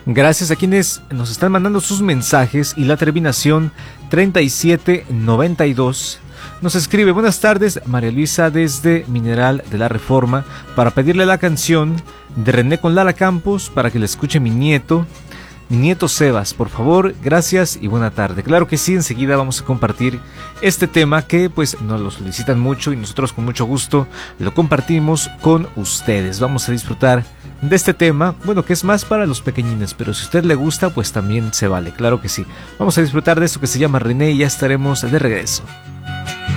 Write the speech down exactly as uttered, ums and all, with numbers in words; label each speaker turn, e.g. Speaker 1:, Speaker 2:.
Speaker 1: Gracias a quienes nos están mandando sus mensajes y la terminación treinta y siete noventa y dos. Nos escribe: buenas tardes, María Luisa desde Mineral de la Reforma, para pedirle la canción de René con Lara Campos para que la escuche mi nieto, mi nieto Sebas, por favor, gracias y buena tarde. Claro que sí, enseguida vamos a compartir este tema que pues nos lo solicitan mucho y nosotros con mucho gusto lo compartimos con ustedes. Vamos a disfrutar de este tema, bueno, que es más para los pequeñines, pero si a usted le gusta, pues también se vale, claro que sí. Vamos a disfrutar de esto que se llama René y ya estaremos de regreso.